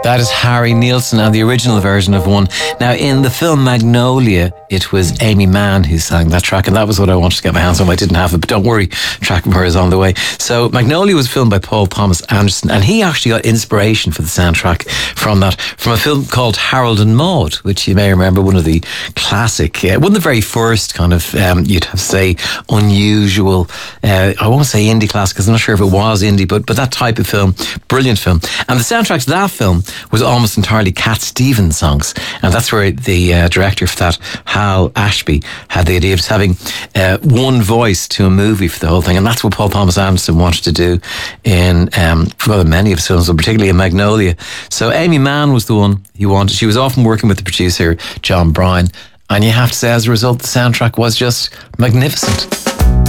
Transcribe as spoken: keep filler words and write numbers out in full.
That is Harry Nilsson and the original version of One. Now, in the film Magnolia, it was Amy Mann who sang that track, and that was what I wanted to get my hands on. I didn't have it, but don't worry, track from her is on the way. So Magnolia was filmed by Paul Thomas Anderson, and he actually got inspiration for the soundtrack from that, from a film called Harold and Maude, which you may remember, one of the classic, uh, one of the very first kind of, um, you'd have to say, unusual, uh, I won't say indie classic, because I'm not sure if it was indie, but, but that type of film, brilliant film. And the soundtrack to that film was almost entirely Cat Stevens songs, and that's where the uh, director for that, Hal Ashby, had the idea of having uh, one voice to a movie for the whole thing, and that's what Paul Thomas Anderson wanted to do in um, well, many of his films, but particularly in Magnolia. So Amy Mann was the one he wanted. She was often working with the producer John Bryan, and you have to say, as a result, the soundtrack was just magnificent.